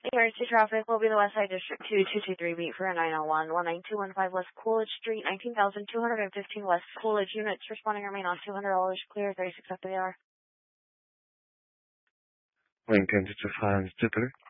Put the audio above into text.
Emergency traffic will be the West Side District 2223 beat for a 901, 19215 West Coolidge Street, 19,215 West Coolidge. Units responding remain on $200 clear, 36 after the hour. Lincoln 225,